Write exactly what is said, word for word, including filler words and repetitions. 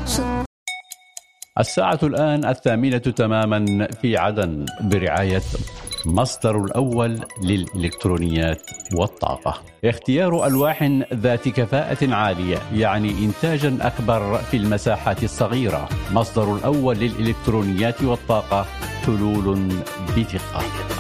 الساعة الآن الثامنة تماما في عدن برعاية مصدر الأول للإلكترونيات والطاقة. اختيار ألواح ذات كفاءة عالية يعني إنتاجا أكبر في المساحات الصغيرة. مصدر الأول للإلكترونيات والطاقة، حلول بثقة.